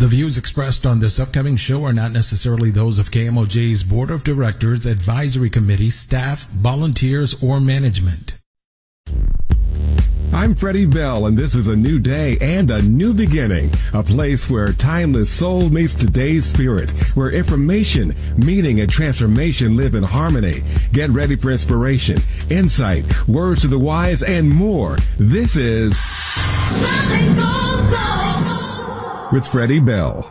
The views expressed on this upcoming show are not necessarily those of KMOJ's Board of Directors, Advisory Committee, staff, volunteers, or management. I'm Freddie Bell, and this is a new day and a new beginning, a place where timeless soul meets today's spirit, where information, meaning, and transformation live in harmony. Get ready for inspiration, insight, words to the wise, and more. This is with Freddie Bell.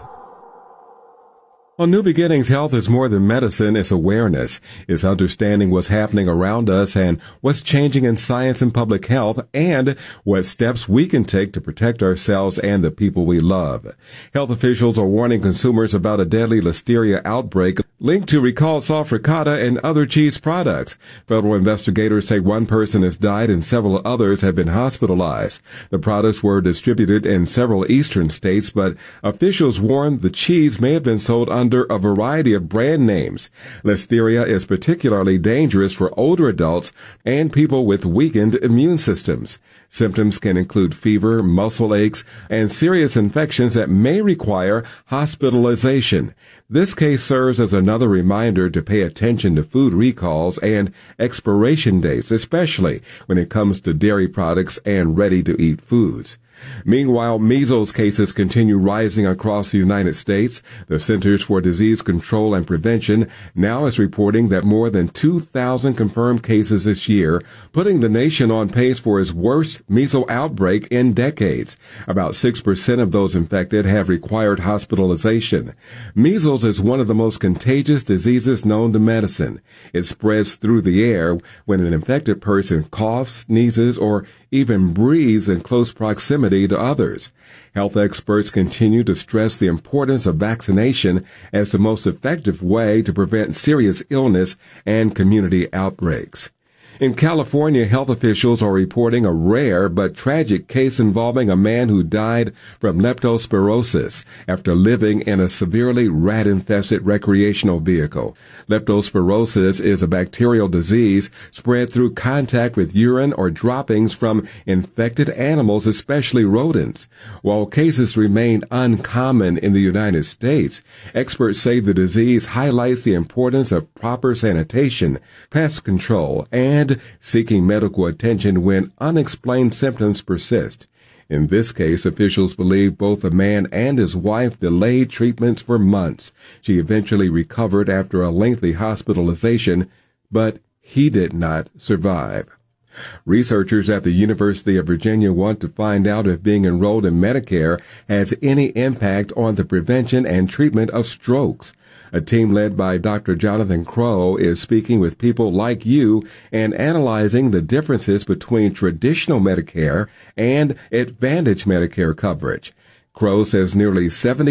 On New Beginnings, health is more than medicine, it's awareness. It's understanding what's happening around us and what's changing in science and public health and what steps we can take to protect ourselves and the people we love. Health officials are warning consumers about a deadly listeria outbreak linked to recalled soft ricotta and other cheese products. Federal investigators say one person has died and several others have been hospitalized. The products were distributed in several eastern states, but officials warn the cheese may have been sold under a variety of brand names. Listeria is particularly dangerous for older adults and people with weakened immune systems. Symptoms can include fever, muscle aches, and serious infections that may require hospitalization. This case serves as another reminder to pay attention to food recalls and expiration dates, especially when it comes to dairy products and ready-to-eat foods. Meanwhile, measles cases continue rising across the United States. The Centers for Disease Control and Prevention now is reporting that more than 2,000 confirmed cases this year, putting the nation on pace for its worst measles outbreak in decades. About 6% of those infected have required hospitalization. Measles is one of the most contagious diseases known to medicine. It spreads through the air when an infected person coughs, sneezes, or even breathes in close proximity to others. Health experts continue to stress the importance of vaccination as the most effective way to prevent serious illness and community outbreaks. In California, health officials are reporting a rare but tragic case involving a man who died from leptospirosis after living in a severely rat-infested recreational vehicle. Leptospirosis is a bacterial disease spread through contact with urine or droppings from infected animals, especially rodents. While cases remain uncommon in the United States, experts say the disease highlights the importance of proper sanitation, pest control, and seeking medical attention when unexplained symptoms persist. In this case, officials believe both the man and his wife delayed treatments for months. She eventually recovered after a lengthy hospitalization, but he did not survive. Researchers at the University of Virginia want to find out if being enrolled in Medicare has any impact on the prevention and treatment of strokes. A team led by Dr. Jonathan Crow is speaking with people like you and analyzing the differences between traditional Medicare and Advantage Medicare coverage. Crow says nearly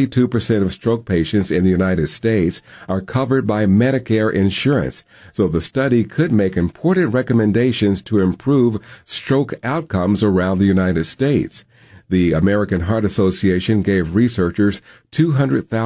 72% of stroke patients in the United States are covered by Medicare insurance, so the study could make important recommendations to improve stroke outcomes around the United States. The American Heart Association gave researchers $200,000